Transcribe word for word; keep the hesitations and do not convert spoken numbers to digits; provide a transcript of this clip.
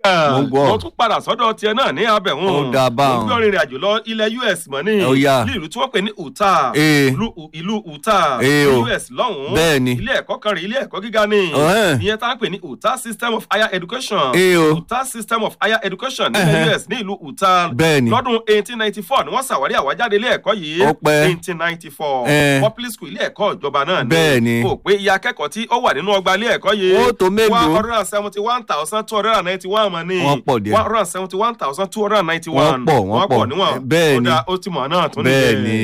mo ń gbọ́. mo tún padà sọ́dọ̀ tiẹ̀ náà ní abẹ̀hún. ó dáa báwọn. mo gbé orin ìrìnàjò lọ ilẹ̀ U S mọ́ ní. ó yá. ní ìlú tí wọ́n pè ní Utah. Ee. ìlú ìlú Utah. Ee ní o. U S lọ́hùn-ún. Bẹ́ẹ̀ni. ilé ẹ̀kọ́ kan rè ilé ẹ̀kọ́ gíga ni. Ọ̀hẹ́n. ìyẹn tá a pè ní Utah System of Higher Education. Ee o. Utah System of Higher Education ní Ẹ̀hẹ́n. U S ní ìlú Utah. Bẹ́ẹ̀ni. lọ́dún eighteen ninety-four ni wọ́n ṣàwárí àwájáde ilé ẹ̀kọ́ yìí. Ó pẹ́. eighteen ninety-four. Ẹ̀. public school ilé ẹ̀kọ́ ìjọba náà ni. Bẹ́ẹ̀ni. kò pé iye akẹ́kọ̀ọ́ tí ó wà nínú ọgbà ilé ẹ̀kọ́ yìí. Ó tó mélòó? one hundred and seventy one thousand two hundred and ninety one mọ̀ ní. Wọ́n pọ̀ díẹ̀. one hundred and seventy one thousand two hundred and ninety one. Wọ́n pọ̀, wọ́n pọ̀. níwọ̀n. Bẹ́ẹ̀ni. ó dá ó ti mọ̀ náà tún Bẹ́ẹ̀ni.